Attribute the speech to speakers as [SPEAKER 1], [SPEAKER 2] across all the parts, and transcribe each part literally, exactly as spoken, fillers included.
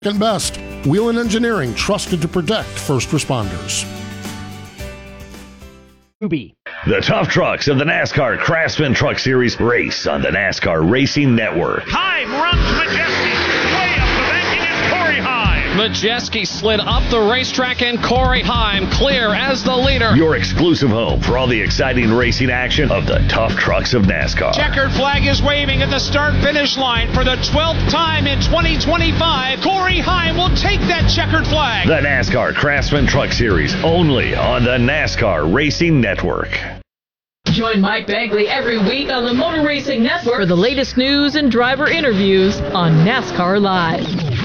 [SPEAKER 1] And best, Whelen Engineering, trusted to protect first responders.
[SPEAKER 2] The tough trucks of the NASCAR Craftsman Truck Series race on the NASCAR Racing Network.
[SPEAKER 3] Heim runs Majeski. Way up the banking is Corey Heim.
[SPEAKER 4] Majeski slid up the racetrack and Corey Heim clear as the leader.
[SPEAKER 2] Your exclusive home for all the exciting racing action of the tough trucks of NASCAR.
[SPEAKER 3] Checkered flag is waving at the start-finish line for the twelfth time in twenty twenty-five. Corey Heim will take that checkered flag.
[SPEAKER 2] The NASCAR Craftsman Truck Series, only on the NASCAR Racing Network.
[SPEAKER 5] Join Mike Bagley every week on the Motor Racing Network for the latest news and driver interviews on NASCAR Live.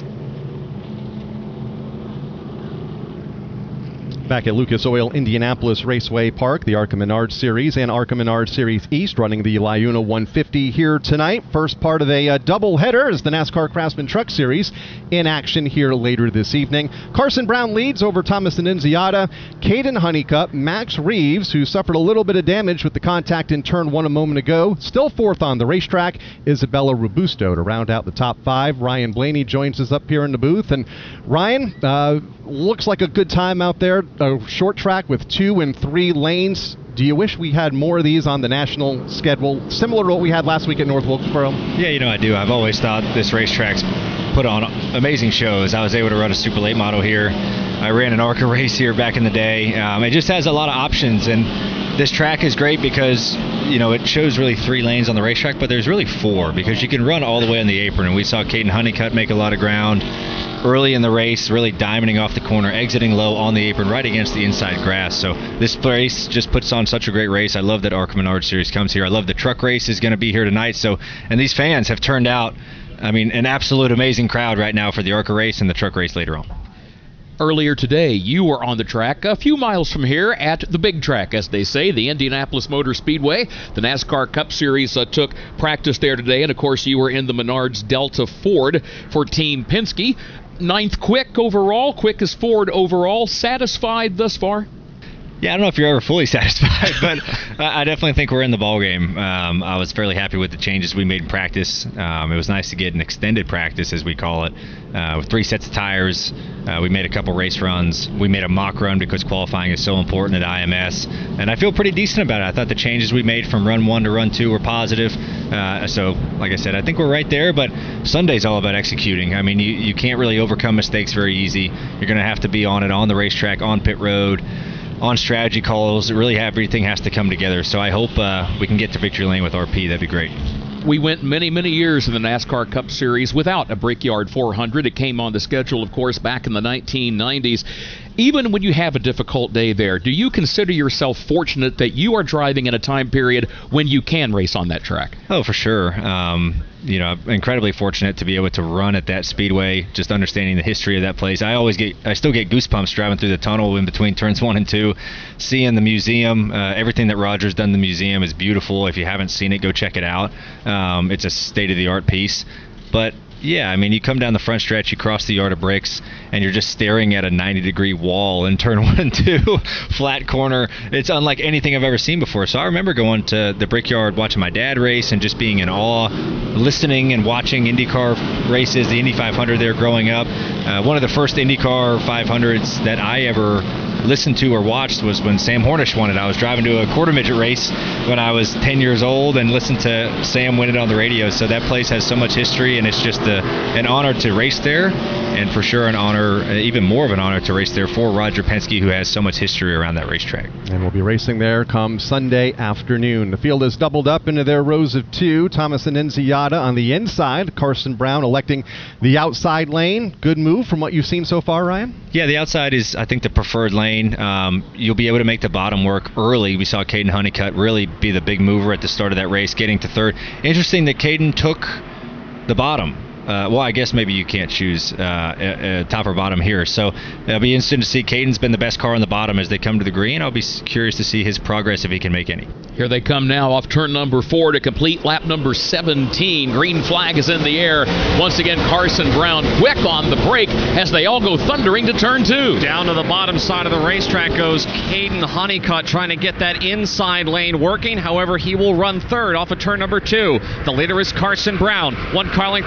[SPEAKER 6] Back at Lucas Oil Indianapolis Raceway Park, the ARCA Menard Series and ARCA Menard Series East running the LiUNA one fifty here tonight. First part of a uh, double-header is the NASCAR Craftsman Truck Series in action here later this evening. Carson Brown leads over Thomas Annunziata. Caden Honeycutt, Max Reeves, who suffered a little bit of damage with the contact in turn one a moment ago, still fourth on the racetrack. Isabella Robusto to round out the top five. Ryan Blaney joins us up here in the booth. And Ryan, uh, looks like a good time out there. A short track with two and three lanes. Do you wish we had more of these on the national schedule, similar to what we had last week at North Wilkesboro?
[SPEAKER 7] Yeah, you know, I do. I've always thought this racetrack's put on amazing shows. I was able to run a super late model here. I ran an ARCA race here back in the day. Um, it just has a lot of options, and this track is great because, you know, it shows really three lanes on the racetrack, but there's really four because you can run all the way on the apron, and we saw Caden Honeycutt make a lot of ground early in the race, really diamonding off the corner, exiting low on the apron right against the inside grass. So this race just puts on such a great race. I love that ARCA Menard Series comes here. I love the truck race is going to be here tonight. So, and these fans have turned out, I mean, an absolute amazing crowd right now for the ARCA race and the truck race later on.
[SPEAKER 8] Earlier today, you were on the track a few miles from here at the big track, as they say, the Indianapolis Motor Speedway. The NASCAR Cup Series uh, took practice there today, and of course you were in the Menards Delta Ford for Team Penske. Ninth quick overall, quickest Ford overall. Satisfied thus far?
[SPEAKER 7] Yeah, I don't know if you're ever fully satisfied, but I definitely think we're in the ballgame. Um, I was fairly happy with the changes we made in practice. Um, it was nice to get an extended practice, as we call it, uh, with three sets of tires. Uh, we made a couple race runs. We made a mock run because qualifying is so important at I M S, and I feel pretty decent about it. I thought the changes we made from run one to run two were positive. Uh, so, like I said, I think we're right there, but Sunday's all about executing. I mean, you, you can't really overcome mistakes very easy. You're going to have to be on it on the racetrack, on pit road, on strategy calls. Really, everything has to come together. So I hope uh, we can get to victory lane with R P. That'd be great.
[SPEAKER 8] We went many, many years in the NASCAR Cup Series without a Brickyard four hundred. It came on the schedule, of course, back in the nineteen nineties. Even when you have a difficult day there, do you consider yourself fortunate that you are driving in a time period when you can race on that track?
[SPEAKER 7] Oh, for sure. Um, you know, I'm incredibly fortunate to be able to run at that speedway, just understanding the history of that place. I always get, I still get goosebumps driving through the tunnel in between turns one and two, seeing the museum. Uh, everything that Roger's done in the museum is beautiful. If you haven't seen it, go check it out. Um, it's a state-of-the-art piece. But yeah, I mean, you come down the front stretch, you cross the yard of bricks, and you're just staring at a ninety degree wall in turn one and two, flat corner. It's unlike anything I've ever seen before. So I remember going to the Brickyard, watching my dad race, and just being in awe, listening and watching IndyCar races, the Indy five hundred there growing up. Uh, one of the first IndyCar five hundreds that I ever listened to or watched was when Sam Hornish won it. I was driving to a quarter midget race when I was ten years old and listened to Sam win it on the radio. So that place has so much history, and it's just a, an honor to race there, and for sure an honor, uh, even more of an honor to race there for Roger Penske, who has so much history around that racetrack.
[SPEAKER 6] And we'll be racing there come Sunday afternoon. The field is doubled up into their rows of two. Thomas Annunziata on the inside, Carson Brown electing the outside lane. Good move from what you've seen so far, Ryan?
[SPEAKER 7] Yeah, the outside is, I think, the preferred lane. Um, you'll be able to make the bottom work early. We saw Caden Honeycutt really be the big mover at the start of that race, getting to third. Interesting that Caden took the bottom. Uh, well, I guess maybe you can't choose uh, uh, top or bottom here. So it'll be interesting to see. Caden's been the best car on the bottom as they come to the green. I'll be curious to see his progress if he can make any.
[SPEAKER 8] Here they come now off turn number four to complete lap number seventeen. Green flag is in the air. Once again, Carson Brown quick on the brake as they all go thundering to turn two.
[SPEAKER 4] Down to the bottom side of the racetrack goes Caden Honeycutt, trying to get that inside lane working. However, he will run third off of turn number two. The leader is Carson Brown. One car length behind him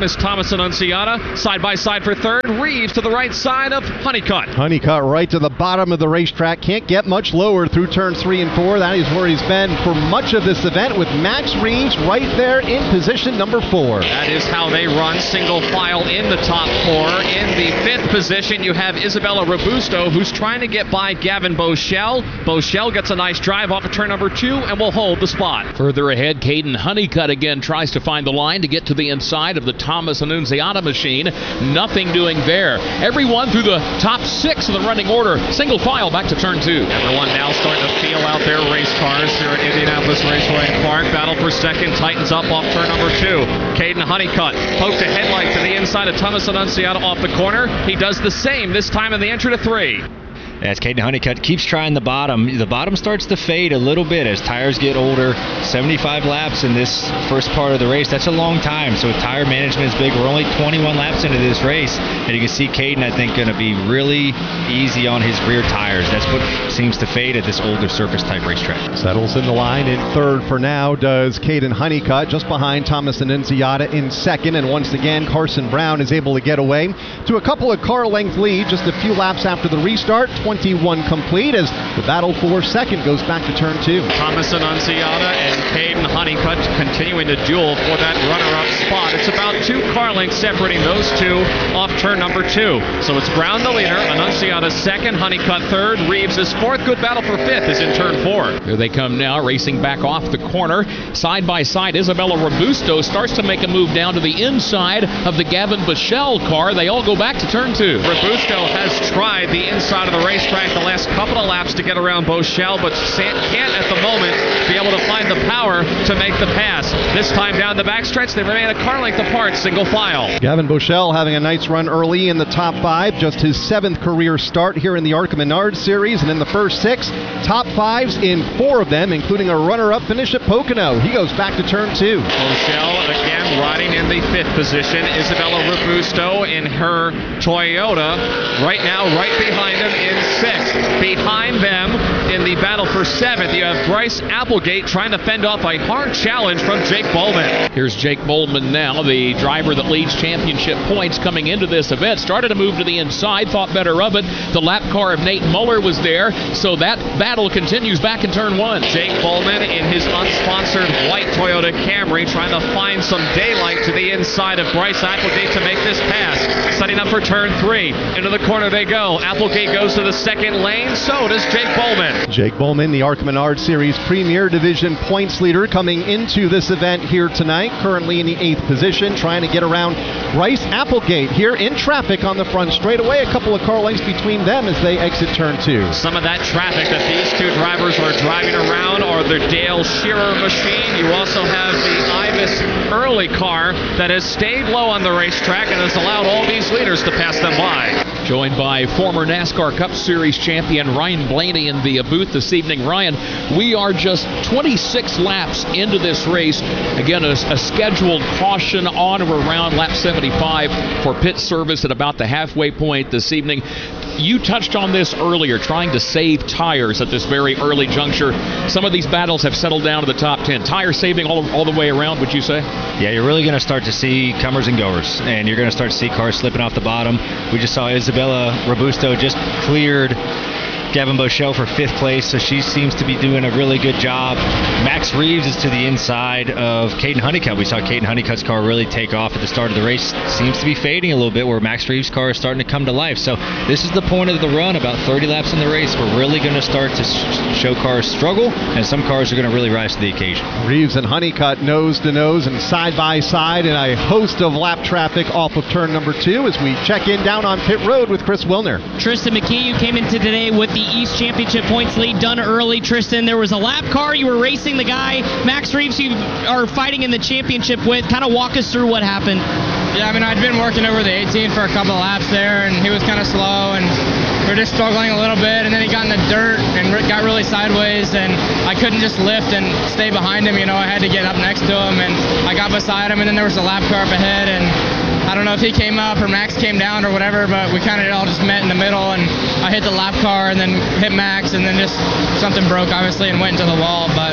[SPEAKER 4] is Thomas Annunziata. Side by side for third. Reeves to the right side of Honeycutt.
[SPEAKER 6] Honeycutt right to the bottom of the racetrack. Can't get much lower through turns three and four. That is where he's been for much of this event, with Max Reeves right there in position number four.
[SPEAKER 4] That is how they run, single file in the top four. In the fifth position, you have Isabella Robusto, who's trying to get by Gavin Boschel. Boschel gets a nice drive off of turn number two and will hold the spot.
[SPEAKER 8] Further ahead, Caden Honeycutt again tries to find the line to get to the inside of the Thomas Annunziata machine. Nothing doing there. Everyone through the top six of the running order. Single file back to turn two.
[SPEAKER 4] Everyone now starting to feel out their race cars here at Indianapolis Raceway and Park. Battle for second tightens up off turn number two. Caden Honeycutt poked a headlight to the inside of Thomas Annunziata off the corner. He does the same this time in the entry to three.
[SPEAKER 7] As Caden Honeycutt keeps trying the bottom, the bottom starts to fade a little bit as tires get older. seventy-five laps in this first part of the race. That's a long time, so tire management is big. We're only twenty-one laps into this race, and you can see Caden, I think, going to be really easy on his rear tires. That's what seems to fade at this older surface-type racetrack.
[SPEAKER 6] Settles in the line in third for now, does Caden Honeycutt, just behind Thomas Annunziata in second. And once again, Carson Brown is able to get away to a couple of car-length lead just a few laps after the restart. twenty-one complete as the battle for second goes back to turn two.
[SPEAKER 4] Thomas Annunziata and Caden Honeycutt continuing to duel for that runner-up spot. It's about two car lengths separating those two off turn number two. So it's Brown the leader, Annunziata second, Honeycutt third, Reeves is fourth. Good battle for fifth is in turn four.
[SPEAKER 8] Here they come now, racing back off the corner. Side by side, Isabella Robusto starts to make a move down to the inside of the Gavin Boschel car. They all go back to turn two.
[SPEAKER 4] Robusto has tried the inside of the racetrack the last couple of laps to get around Boschel, but can't at the moment be able to find the power to make the pass. This time down the backstretch, they remain a car length apart, single file.
[SPEAKER 6] Gavin Boschel having a nice run early in the top five, just his seventh career start here in the ARCA Menard Series, and in the first six, top fives in four of them, including a runner-up finish at Pocono. He goes back to turn two.
[SPEAKER 4] Boschel again riding in the fifth position. Isabella Robusto in her Toyota right now right behind him in sixth. Behind them in the battle for seventh, you have Bryce Applegate trying to fend off a hard challenge from Jake Bowman.
[SPEAKER 8] Here's Jake Bowman now, the driver that leads championship points coming into this event. Started to move to the inside, thought better of it. The lap car of Nate Muller was there, so that battle continues back in turn one.
[SPEAKER 4] Jake Bowman in his unsponsored white Toyota Camry trying to find some daylight to the inside of Bryce Applegate to make this pass. Setting up for turn three. Into the corner they go. Applegate goes to the second lane, so does Jake Bowman.
[SPEAKER 6] Jake Bowman, the ARCA Menard Series Premier Division points leader, coming into this event here tonight, currently in the eighth position, trying to get around Bryce Applegate here in traffic on the front straightaway. A couple of car lengths between them as they exit turn two.
[SPEAKER 4] Some of that traffic that these two drivers are driving around are the Dale Shearer machine. You also have the Ivis Early car that has stayed low on the racetrack and has allowed all these leaders to pass them by.
[SPEAKER 8] Joined by former NASCAR Cup Series champion Ryan Blaney in the booth this evening. Ryan, we are just twenty-six laps into this race. Again, a, a scheduled caution on or around lap seventy-five for pit service at about the halfway point this evening. You touched on this earlier, trying to save tires at this very early juncture. Some of these battles have settled down to the top ten. Tire saving all, all the way around, would you say?
[SPEAKER 7] Yeah, you're really going to start to see comers and goers, and you're going to start to see cars slipping off the bottom. We just saw Isabella Robusto just cleared Gavin Boschel for fifth place, so she seems to be doing a really good job. Max Reeves is to the inside of Caden Honeycutt. We saw Caden Honeycutt's car really take off at the start of the race. Seems to be fading a little bit where Max Reeves' car is starting to come to life. So this is the point of the run, about thirty laps in the race. We're really going to start to sh- show cars struggle, and some cars are going to really rise to the occasion.
[SPEAKER 6] Reeves and Honeycutt nose to nose and side by side in a host of lap traffic off of turn number two as we check in down on pit road with Chris Wilner.
[SPEAKER 9] Tristan McKee, you came into today with the East Championship points lead done early. Tristan, there was a lap car. You were racing the guy, Max Reeves, you are fighting in the championship with. Kind of walk us through what happened.
[SPEAKER 10] Yeah, I mean, I'd been working over the eighteen for a couple of laps there, and he was kind of slow, and we were just struggling a little bit, and then he got in the dirt and got really sideways, and I couldn't just lift and stay behind him. You know, I had to get up next to him, and I got beside him, and then there was a lap car up ahead, and I don't know if he came up or Max came down or whatever, but we kind of all just met in the middle, and I hit the lap car and then hit Max, and then just something broke, obviously, and went into the wall. But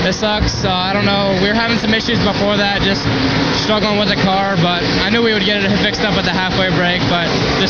[SPEAKER 10] It sucks. So I don't know. We were having some issues before that, just struggling with the car, but I knew we would get it fixed up at the halfway break, but this